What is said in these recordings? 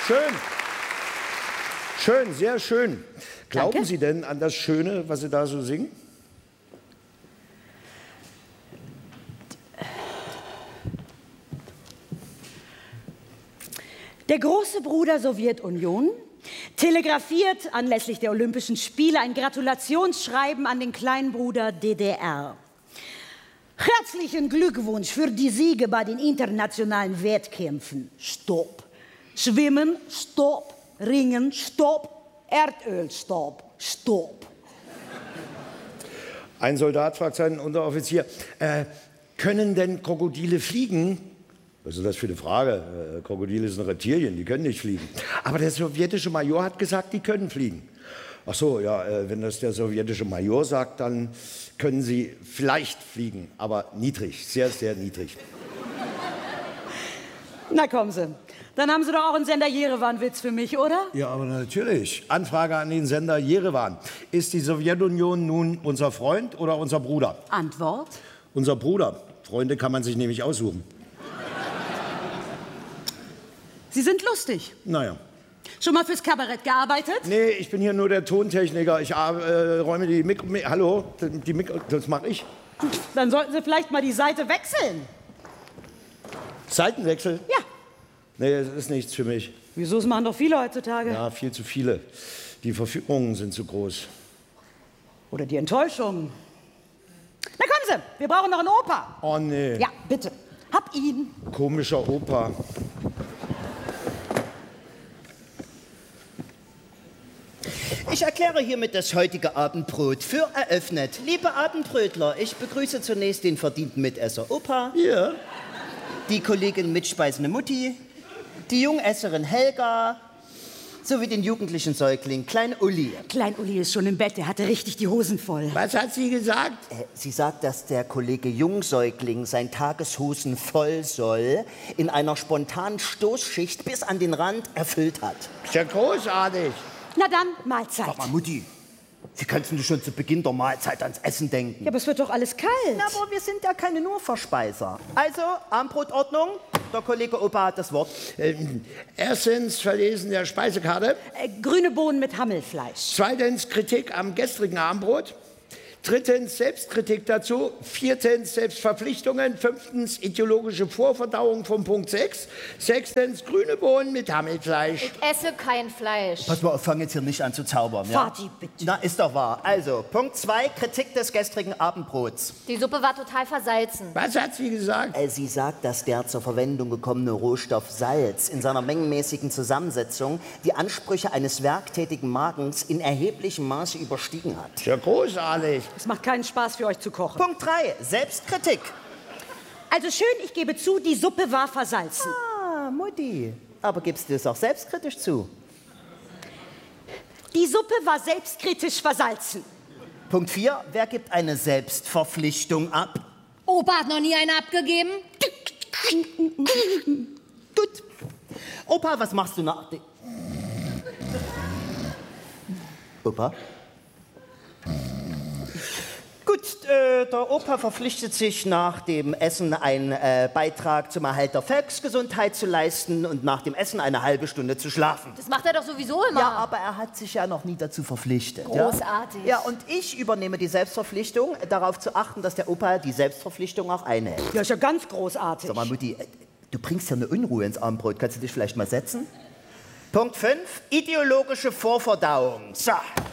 Schön. Schön, sehr schön. Glauben Danke. Sie denn an das Schöne, was Sie da so singen? Der große Bruder Sowjetunion telegrafiert anlässlich der Olympischen Spiele ein Gratulationsschreiben an den kleinen Bruder DDR. Herzlichen Glückwunsch für die Siege bei den internationalen Wettkämpfen. Stopp. Schwimmen, stopp. Ringen, stopp. Erdöl, stopp. Stopp. Ein Soldat fragt seinen Unteroffizier, können denn Krokodile fliegen? Was ist das für eine Frage? Krokodile sind Reptilien, die können nicht fliegen. Aber der sowjetische Major hat gesagt, die können fliegen. Ach so, ja, wenn das der sowjetische Major sagt, dann können sie vielleicht fliegen, aber niedrig, sehr, sehr niedrig. Na kommen Sie. Dann haben Sie doch auch einen Sender Jerewan-Witz für mich, oder? Ja, aber natürlich. Anfrage an den Sender Jerewan. Ist die Sowjetunion nun unser Freund oder unser Bruder? Antwort? Unser Bruder. Freunde kann man sich nämlich aussuchen. Sie sind lustig. Naja. Schon mal fürs Kabarett gearbeitet? Nee, ich bin hier nur der Tontechniker. Ich räume die Hallo? Das mache ich. Dann sollten Sie vielleicht mal die Seite wechseln. Seitenwechsel? Ja. Nee, das ist nichts für mich. Wieso? Das machen doch viele heutzutage. Ja, viel zu viele. Die Verführungen sind zu groß. Oder die Enttäuschung. Na kommen Sie, wir brauchen noch einen Opa. Oh nee. Ja, bitte. Hab ihn. Komischer Opa. Ich erkläre hiermit das heutige Abendbrot für eröffnet. Liebe Abendbrötler, ich begrüße zunächst den verdienten Mitesser Opa, Ja. die Kollegin mitspeisende Mutti, die Jungesserin Helga sowie den jugendlichen Säugling Klein Uli. Klein Uli ist schon im Bett, der hatte richtig die Hosen voll. Was hat sie gesagt? Sie sagt, dass der Kollege Jungsäugling sein Tageshosen voll soll in einer spontanen Stoßschicht bis an den Rand erfüllt hat. Ist ja großartig. Na dann, Mahlzeit. Sag mal, Mutti, wie kannst du schon zu Beginn der Mahlzeit ans Essen denken? Ja, aber es wird doch alles kalt. Na, aber wir sind ja keine Nurverspeiser. Also, Abendbrotordnung. Der Kollege Opa hat das Wort. Erstens Verlesen der Speisekarte. Grüne Bohnen mit Hammelfleisch. Zweitens Kritik am gestrigen Abendbrot. Drittens Selbstkritik dazu. Viertens Selbstverpflichtungen. Fünftens ideologische Vorverdauung vom Punkt 6. Sechstens grüne Bohnen mit Hammelfleisch. Ich esse kein Fleisch. Pass mal, fang jetzt hier nicht an zu zaubern, ja? Vati, bitte. Na, ist doch wahr. Also, Punkt 2, Kritik des gestrigen Abendbrots. Die Suppe war total versalzen. Was hat sie gesagt? Sie sagt, dass der zur Verwendung gekommene Rohstoff Salz in seiner mengenmäßigen Zusammensetzung die Ansprüche eines werktätigen Magens in erheblichem Maße überstiegen hat. Ist ja großartig. Es macht keinen Spaß für euch zu kochen. Punkt 3, Selbstkritik. Also schön, ich gebe zu, die Suppe war versalzen. Ah, Mutti. Aber gibst du es auch selbstkritisch zu? Die Suppe war selbstkritisch versalzen. Punkt 4, wer gibt eine Selbstverpflichtung ab? Opa hat noch nie eine abgegeben. Gut. Opa, was machst du nach dem... Opa? Gut, der Opa verpflichtet sich nach dem Essen einen Beitrag zum Erhalt der Volksgesundheit zu leisten und nach dem Essen eine halbe Stunde zu schlafen. Das macht er doch sowieso immer. Ja, aber er hat sich ja noch nie dazu verpflichtet. Großartig. Ja, und ich übernehme die Selbstverpflichtung, darauf zu achten, dass der Opa die Selbstverpflichtung auch einhält. Ja, ist ja ganz großartig. Sag mal, Mutti, du bringst ja eine Unruhe ins Abendbrot. Kannst du dich vielleicht mal setzen? Punkt 5, ideologische Vorverdauung. So.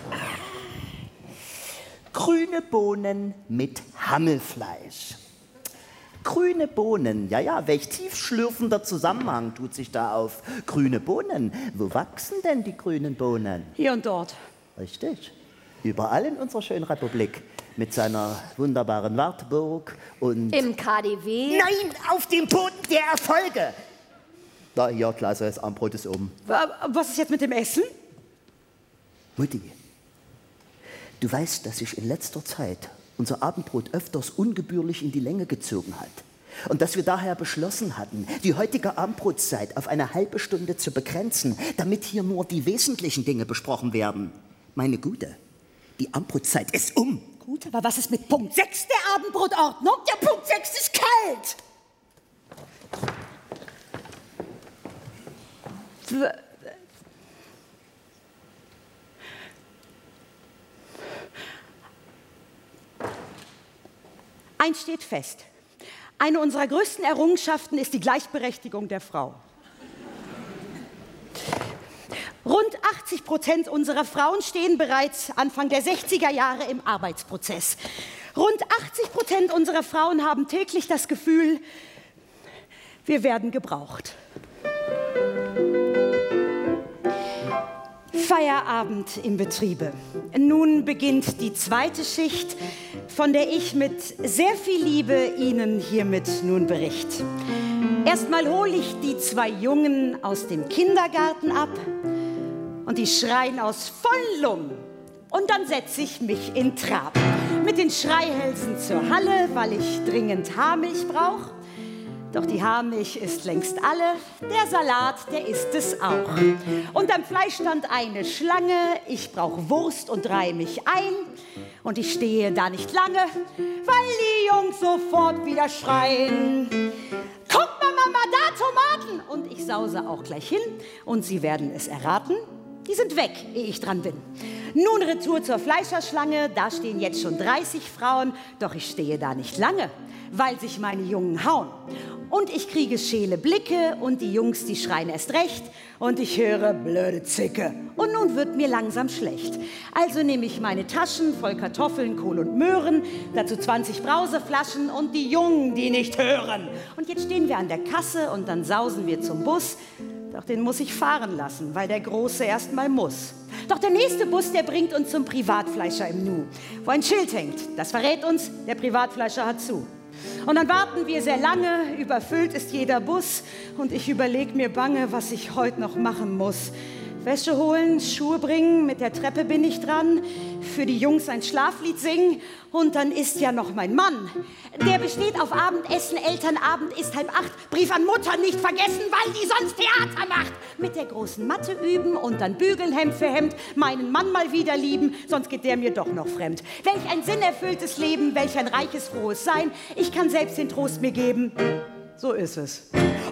Grüne Bohnen mit Hammelfleisch. Grüne Bohnen, ja, welch tiefschlürfender Zusammenhang tut sich da auf. Grüne Bohnen, wo wachsen denn die grünen Bohnen? Hier und dort. Richtig, überall in unserer schönen Republik. Mit seiner wunderbaren Wartburg und... Im KDW. Nein, auf dem Boden der Erfolge! Da, hier, Klasse, das Abendbrot ist oben. Was ist jetzt mit dem Essen? Mutti, du weißt, dass sich in letzter Zeit unser Abendbrot öfters ungebührlich in die Länge gezogen hat. Und dass wir daher beschlossen hatten, die heutige Abendbrotzeit auf eine halbe Stunde zu begrenzen, damit hier nur die wesentlichen Dinge besprochen werden. Meine Gute, die Abendbrotzeit ist um. Gut, aber was ist mit Punkt 6 der Abendbrotordnung? Der Punkt 6 ist kalt. Eins steht fest. Eine unserer größten Errungenschaften ist die Gleichberechtigung der Frau. Rund 80% unserer Frauen stehen bereits Anfang der 60er Jahre im Arbeitsprozess. Rund 80% unserer Frauen haben täglich das Gefühl, wir werden gebraucht. Feierabend im Betriebe. Nun beginnt die zweite Schicht, von der ich mit sehr viel Liebe Ihnen hiermit nun berichte. Erstmal hole ich die 2 Jungen aus dem Kindergarten ab und die schreien aus vollen Lungen. Und dann setze ich mich in Trab mit den Schreihälsen zur Halle, weil ich dringend Haarmilch brauche. Doch die Haarmilch ist längst alle, der Salat, der ist es auch. Und am Fleisch stand eine Schlange, ich brauche Wurst und reihe mich ein. Und ich stehe da nicht lange, weil die Jungs sofort wieder schreien. Guck mal, Mama, da Tomaten! Und ich sause auch gleich hin und Sie werden es erraten, die sind weg, ehe ich dran bin. Nun Retour zur Fleischerschlange, da stehen jetzt schon 30 Frauen, doch ich stehe da nicht lange, weil sich meine Jungen hauen. Und ich kriege scheele Blicke und die Jungs, die schreien erst recht und ich höre blöde Zicke. Und nun wird mir langsam schlecht. Also nehme ich meine Taschen voll Kartoffeln, Kohl und Möhren, dazu 20 Brauseflaschen und die Jungen, die nicht hören. Und jetzt stehen wir an der Kasse und dann sausen wir zum Bus. Doch den muss ich fahren lassen, weil der Große erst mal muss. Doch der nächste Bus, der bringt uns zum Privatfleischer im Nu, wo ein Schild hängt. Das verrät uns, der Privatfleischer hat zu. Und dann warten wir sehr lange, überfüllt ist jeder Bus und ich überlege mir bange, was ich heute noch machen muss. Wäsche holen, Schuhe bringen, mit der Treppe bin ich dran, für die Jungs ein Schlaflied singen und dann ist ja noch mein Mann. Der besteht auf Abendessen, Elternabend ist 7:30, Brief an Mutter nicht vergessen, weil die sonst Theater macht. Mit der großen Matte üben und dann bügeln Hemd für Hemd, meinen Mann mal wieder lieben, sonst geht der mir doch noch fremd. Welch ein sinnerfülltes Leben, welch ein reiches, frohes Sein, ich kann selbst den Trost mir geben, so ist es.